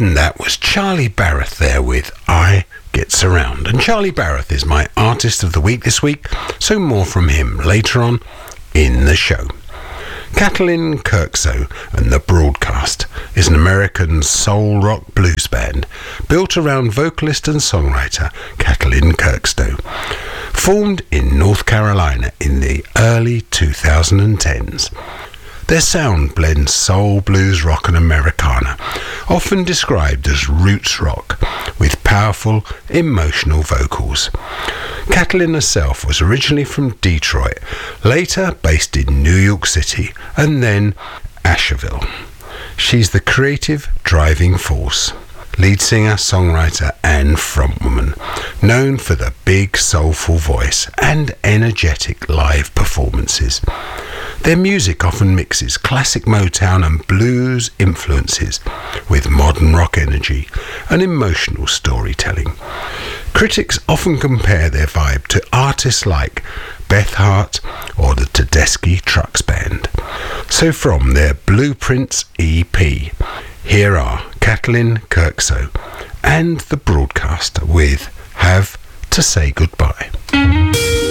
And that was Charlie Barrett there with I Gets Around. And Charlie Barrett is my artist of the week this week, so more from him later on in the show. Katalin Kirkso and the Broadcast is an American soul rock blues band built around vocalist and songwriter Katalin Kirkso, formed in North Carolina in the early 2010s. Their sound blends soul, blues, rock and Americana, often described as roots rock, with powerful, emotional vocals. Katalin herself was originally from Detroit, later based in New York City, and then Asheville. She's the creative driving force, lead singer, songwriter and frontwoman, known for the big soulful voice and energetic live performances. Their music often mixes classic Motown and blues influences with modern rock energy and emotional storytelling. Critics often compare their vibe to artists like Beth Hart or the Tedeschi Trucks Band. So from their Blueprints EP, here are Katalin Kirkso and the Broadcaster with Have to Say Goodbye.